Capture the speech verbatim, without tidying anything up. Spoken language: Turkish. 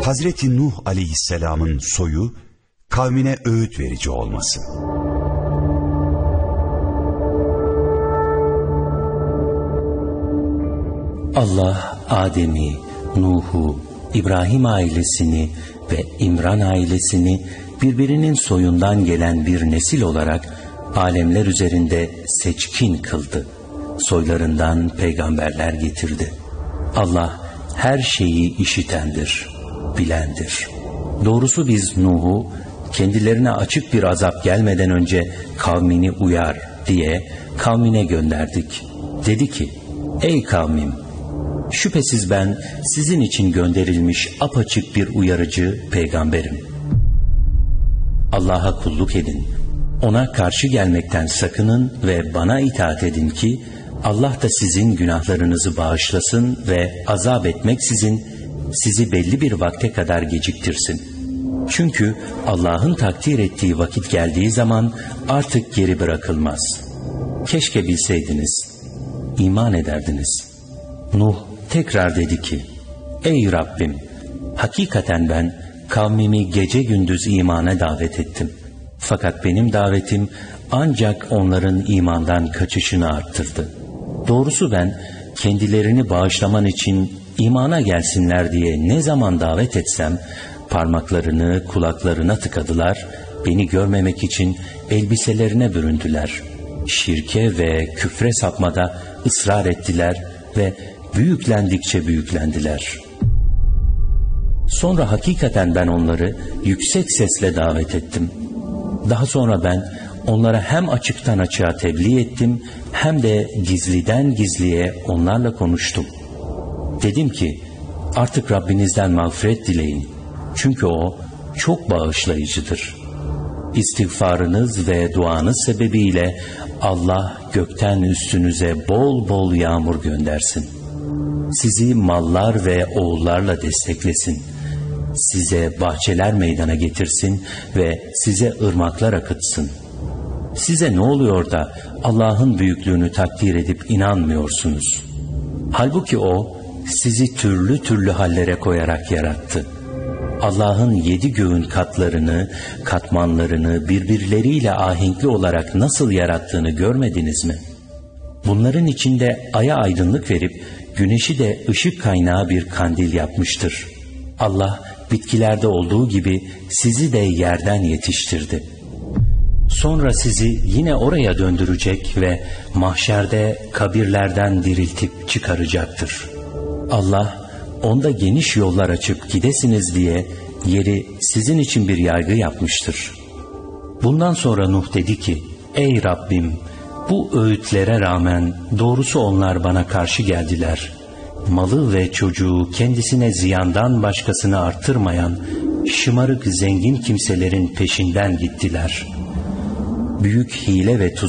Hazreti Nuh aleyhisselamın soyu, kavmine öğüt verici olması. Allah Adem'i, Nuh'u, İbrahim ailesini ve İmran ailesini birbirinin soyundan gelen bir nesil olarak alemler üzerinde seçkin kıldı. Soylarından peygamberler getirdi. Allah her şeyi işitendir, bilendir. Doğrusu biz Nuh'u kendilerine açık bir azap gelmeden önce kavmini uyar diye kavmine gönderdik. Dedi ki, ey kavmim, şüphesiz ben sizin için gönderilmiş apaçık bir uyarıcı peygamberim. Allah'a kulluk edin, ona karşı gelmekten sakının ve bana itaat edin ki Allah da sizin günahlarınızı bağışlasın ve azap etmeksizin sizi belli bir vakte kadar geciktirsin. Çünkü Allah'ın takdir ettiği vakit geldiği zaman artık geri bırakılmaz. Keşke bilseydiniz, iman ederdiniz. Nuh tekrar dedi ki, ey Rabbim, hakikaten ben kavmimi gece gündüz imana davet ettim. Fakat benim davetim ancak onların imandan kaçışını arttırdı. Doğrusu ben kendilerini bağışlaman için imana gelsinler diye ne zaman davet etsem parmaklarını kulaklarına tıkadılar, beni görmemek için elbiselerine büründüler. Şirke ve küfre sapmada ısrar ettiler ve büyüklendikçe büyüklendiler. Sonra hakikaten ben onları yüksek sesle davet ettim. Daha sonra ben onlara hem açıktan açığa tebliğ ettim hem de gizliden gizliye onlarla konuştum. Dedim ki, artık Rabbinizden mağfiret dileyin. Çünkü O çok bağışlayıcıdır. İstiğfarınız ve duanız sebebiyle Allah gökten üstünüze bol bol yağmur göndersin. Sizi mallar ve oğullarla desteklesin. Size bahçeler meydana getirsin ve size ırmaklar akıtsın. Size ne oluyor da Allah'ın büyüklüğünü takdir edip inanmıyorsunuz? Halbuki O sizi türlü türlü hallere koyarak yarattı. Allah'ın yedi göğün katlarını, katmanlarını birbirleriyle ahenkli olarak nasıl yarattığını görmediniz mi? Bunların içinde aya aydınlık verip güneşi de ışık kaynağı bir kandil yapmıştır. Allah bitkilerde olduğu gibi sizi de yerden yetiştirdi. Sonra sizi yine oraya döndürecek ve mahşerde kabirlerden diriltip çıkaracaktır. Allah onda geniş yollar açıp gidesiniz diye yeri sizin için bir yaygı yapmıştır. Bundan sonra Nuh dedi ki, ey Rabbim, bu öğütlere rağmen doğrusu onlar bana karşı geldiler. Malı ve çocuğu kendisine ziyandan başkasını artırmayan şımarık zengin kimselerin peşinden gittiler. Büyük hile ve tuzak